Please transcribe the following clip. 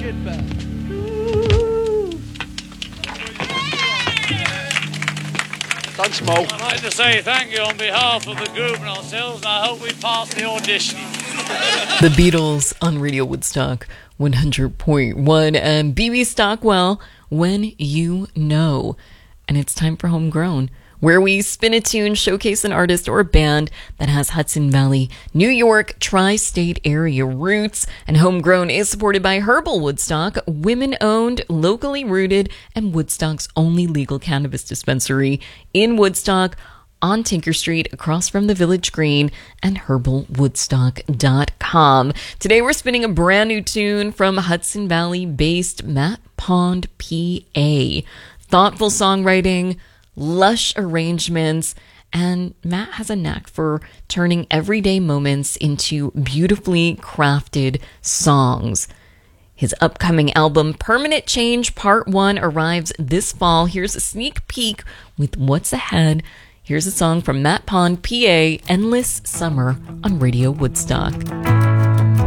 get back. Thanks, Mo. I'd like to say thank you on behalf of the group and ourselves, and I hope we pass the audition. The Beatles on Radio Woodstock 100.1 and BB Stockwell, When You Know. And it's time for Homegrown, where we spin a tune, showcase an artist or a band that has Hudson Valley, New York, tri-state area roots. And Homegrown is supported by Herbal Woodstock, women-owned, locally rooted, and Woodstock's only legal cannabis dispensary in Woodstock, on Tinker Street, across from the Village Green, and herbalwoodstock.com. Today we're spinning a brand new tune from Hudson Valley-based Matt Pond, PA. Thoughtful songwriting, lush arrangements, and Matt has a knack for turning everyday moments into beautifully crafted songs. His upcoming album, Permanent Change Part 1, arrives this fall. Here's a sneak peek with what's ahead. Here's a song from Matt Pond, PA, Endless Summer on Radio Woodstock.